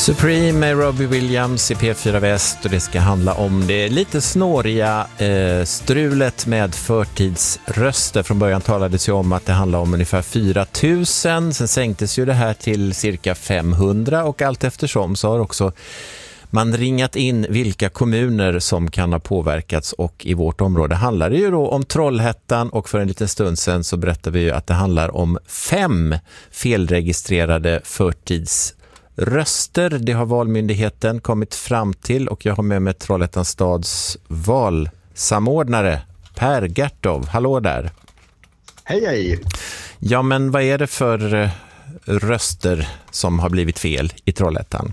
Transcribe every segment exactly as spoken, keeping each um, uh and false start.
Supreme med Robbie Williams i P fyra Väst, och det ska handla om det lite snåriga eh, strulet med förtidsröster. Från början talades ju om att det handlar om ungefär fyra tusen, sen sänktes ju det här till cirka femhundra, och allt eftersom så har också man ringat in vilka kommuner som kan ha påverkats, och i vårt område handlar det ju då om Trollhättan, och för en liten stund sedan så berättade vi ju att det handlar om fem felregistrerade förtidsröster. Röster, det har Valmyndigheten kommit fram till, och jag har med mig Trollhättans stads valsamordnare Per Gertov. Hallå där. Hej hej. Ja, men vad är det för röster som har blivit fel i Trollhättan?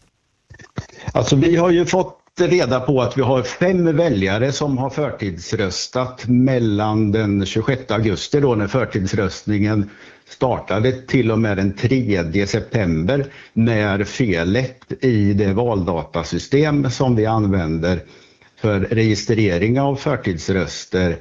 Alltså vi har ju fått reda på att vi har fem väljare som har förtidsröstat mellan den tjugosjätte augusti då när förtidsröstningen startade till och med den tredje september, när felet i det valdatasystem som vi använder för registrering av förtidsröster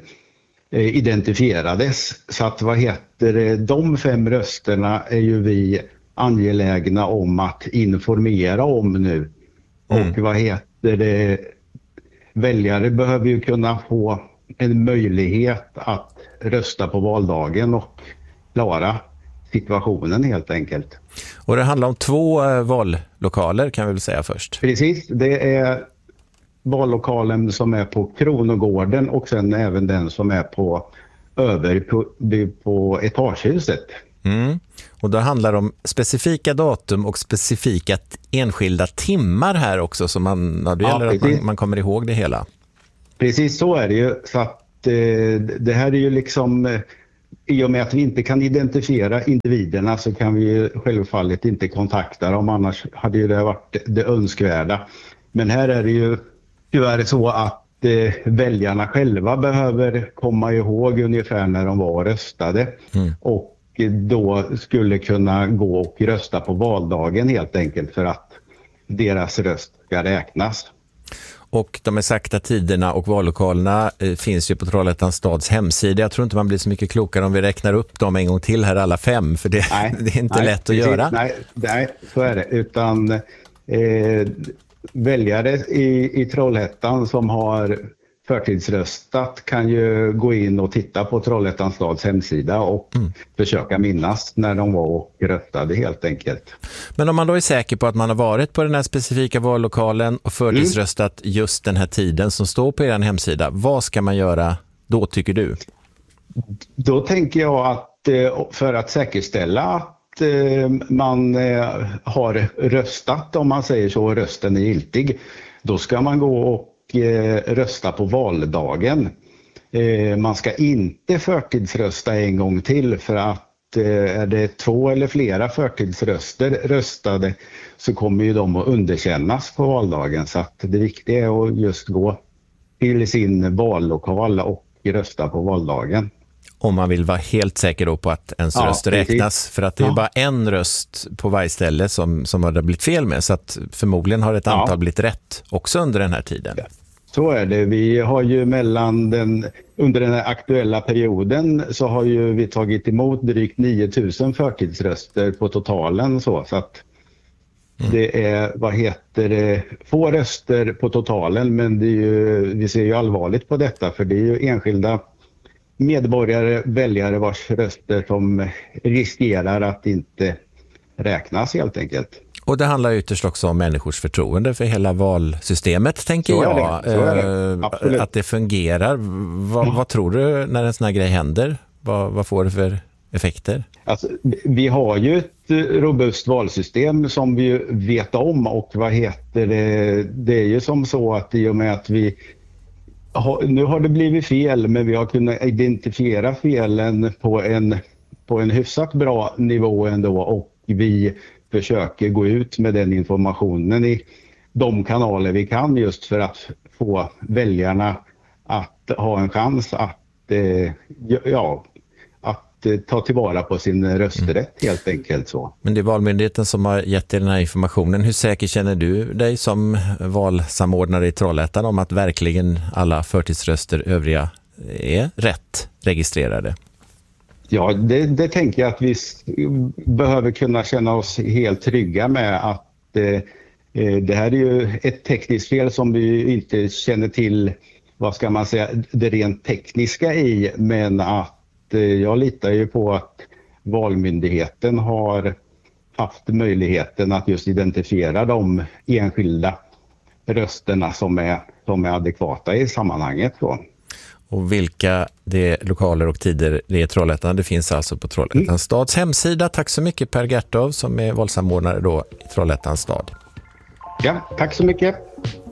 identifierades. Så att vad heter det, de fem rösterna är ju vi angelägna om att informera om nu. Mm. Och vad heter det, väljare behöver ju kunna få en möjlighet att rösta på valdagen och klara situationen helt enkelt. Och det handlar om två eh, vallokaler kan vi väl säga först. Precis, det är vallokalen som är på Kronogården och sen även den som är på över på, på etagehuset. Mm. Och då handlar det om specifika datum och specifika enskilda timmar här också, så man, ja, det gäller ja, att man, man kommer ihåg det hela. Precis så är det ju, så att eh, det här är ju liksom eh, i och med att vi inte kan identifiera individerna så kan vi ju självfallet inte kontakta dem, annars hade ju det varit det önskvärda. Men här är det ju tyvärr så att eh, väljarna själva behöver komma ihåg ungefär när de var röstade mm. och då skulle kunna gå och rösta på valdagen helt enkelt för att deras röst ska räknas. Och de exakta tiderna och vallokalerna eh, finns ju på Trollhättans stads hemsida. Jag tror inte man blir så mycket klokare om vi räknar upp dem en gång till här, alla fem, för det, nej, det är inte nej, lätt att precis, göra. Nej, nej, så är det. Utan eh, väljare i, i Trollhättan som har förtidsröstat kan ju gå in och titta på Trollhättans stads hemsida och mm. försöka minnas när de var och röstade helt enkelt. Men om man då är säker på att man har varit på den här specifika vallokalen och förtidsröstat mm. just den här tiden som står på er hemsida, vad ska man göra då tycker du? Då tänker jag att för att säkerställa att man har röstat, om man säger så, rösten är giltig, då ska man gå och rösta på valdagen. Man ska inte förtidsrösta en gång till, för att är det två eller flera förtidsröster röstade så kommer ju de att underkännas på valdagen. Så att det viktiga är att just gå till sin vallokal och rösta på valdagen. Om man vill vara helt säker då på att ens ja, röst räknas. Precis. För att det är ja. bara en röst på varje ställe som, som har det blivit fel med. Så att förmodligen har ett antal ja. blivit rätt också under den här tiden. Ja. Så är det. Vi har ju mellan den, under den här aktuella perioden så har ju vi tagit emot drygt nio tusen förtidsröster på totalen. Så, så att mm. det är, vad heter det, få röster på totalen, men det är ju, vi ser ju allvarligt på detta, för det är ju enskilda medborgare, väljare vars röster som riskerar att inte räknas helt enkelt. Och det handlar ytterst också om människors förtroende för hela valsystemet, tänker så jag. Det. Det. Att det fungerar. Vad, mm. vad tror du när en sån här grej händer? Vad, vad får det för effekter? Alltså, vi har ju ett robust valsystem som vi vet om, och vad heter det? Det är ju som så att i och med att vi nu har det blivit fel, men vi har kunnat identifiera felen på en, på en hyfsat bra nivå ändå, och vi försöker gå ut med den informationen i de kanaler vi kan, just för att få väljarna att ha en chans att, ja, att ta tillvara på sin rösträtt mm. helt enkelt så. Men det är Valmyndigheten som har gett dig den här informationen. Hur säker känner du dig som valsamordnare i Trollhättan om att verkligen alla förtidsröster övriga är rätt registrerade? Ja, det, det tänker jag att vi behöver kunna känna oss helt trygga med, att eh, det här är ju ett tekniskt fel som vi inte känner till, vad ska man säga, det rent tekniska i, men att eh, jag litar ju på att Valmyndigheten har haft möjligheten att just identifiera de enskilda rösterna som är, som är adekvata i sammanhanget då. Och vilka det lokaler och tider det är Trollhättan, det finns alltså på Trollhättans mm. stads hemsida. Tack så mycket Per Gertov som är valsamordnare då i Trollhättans stad. Ja, tack så mycket.